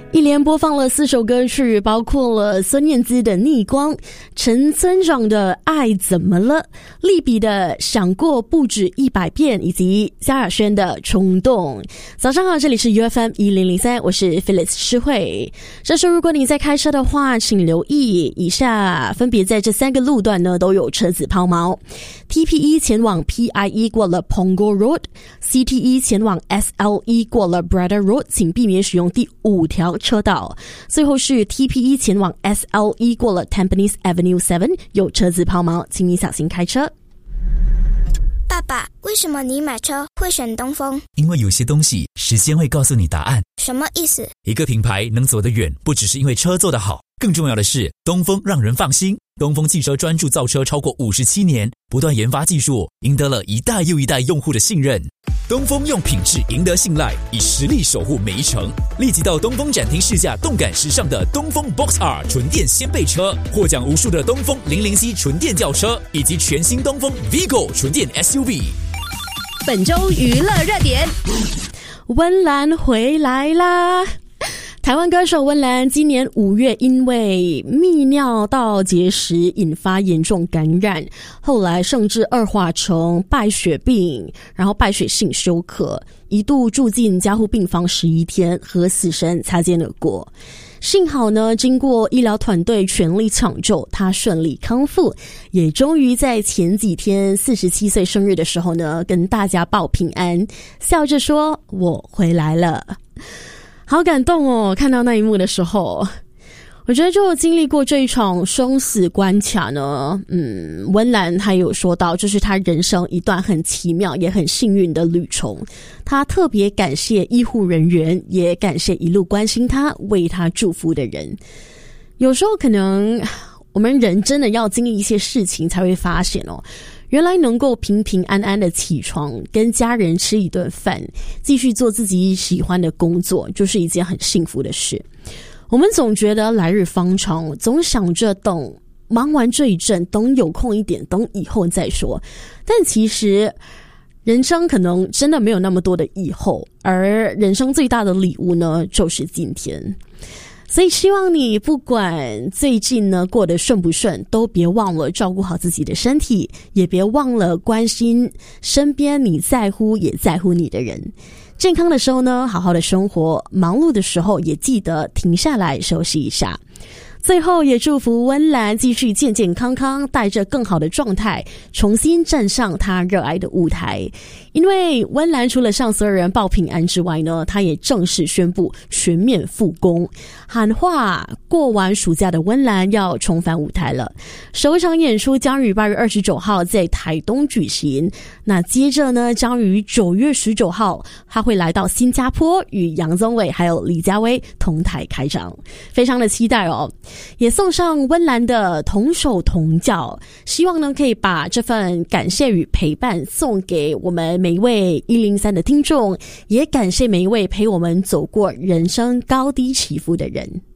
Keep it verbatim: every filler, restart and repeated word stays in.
一连播放了四首歌曲，包括了孙燕姿的《逆光》、陈村长的《爱怎么了》、利比的《想过不止一百遍》，以及萧亚轩的《冲动》。早上好，这里是 U F M 一零零三，我是 Phyllis 诗慧。这时候如果你在开车的话，请留意以下分别在这三个路段呢都有车子抛锚。T P E 前往 P I E 过了 Punggol Road， C T E 前往 S L E 过了 Braddell Road， 请避免使用第五条车道。最后是 T P E 前往 S L E 过了 Tampines Avenue 七， 有车子抛锚，请你小心开车。 爸爸，为什么你买车会选东风？ 因为有些东西时间会告诉你答案。 什么意思？ 一个品牌能走得远，不只是因为车做得好，更重要的是东风让人放心。东风汽车专注造车超过五十七年，不断研发技术，赢得了一代又一代用户的信任。东风用品质赢得信赖，以实力守护每一程。立即到东风展厅试驾动感时尚的东风 Box R 纯电掀背车，获奖无数的东风零零 C 纯电轿车，以及全新东风 Vigo 纯电 S U V。 本周娱乐热点，温岚回来啦！台湾歌手温岚今年五月因为泌尿道结石引发严重感染，后来甚至恶化成败血病，然后败血性休克，一度住进加护病房十一天，和死神擦肩而过。幸好呢，经过医疗团队全力抢救，他顺利康复，也终于在前几天四十七岁生日的时候呢，跟大家报平安，笑着说我回来了。好感动哦，看到那一幕的时候，我觉得就经历过这一场生死关卡呢，嗯，温岚还有说到，这是他人生一段很奇妙也很幸运的旅程。他特别感谢医护人员，也感谢一路关心他、为他祝福的人。有时候可能我们人真的要经历一些事情，才会发现哦，原来能够平平安安的起床，跟家人吃一顿饭，继续做自己喜欢的工作，就是一件很幸福的事。我们总觉得来日方长，总想着等忙完这一阵，等有空一点，等以后再说。但其实人生可能真的没有那么多的以后，而人生最大的礼物呢，就是今天。所以希望你不管最近呢过得顺不顺，都别忘了照顾好自己的身体，也别忘了关心身边你在乎也在乎你的人。健康的时候呢，好好的生活；忙碌的时候也记得停下来休息一下。最后也祝福温岚继续健健康康，带着更好的状态重新站上她热爱的舞台。因为温岚除了向所有人报平安之外呢，她也正式宣布全面复工，喊话过完暑假的温岚要重返舞台了。首场演出将于八月二十九号在台东举行，那接着呢将于九月十九号她会来到新加坡，与杨宗纬还有李佳薇同台开场，非常的期待哦。也送上温岚的同手同脚，希望呢可以把这份感谢与陪伴送给我们每一位一零三的听众，也感谢每一位陪我们走过人生高低起伏的人。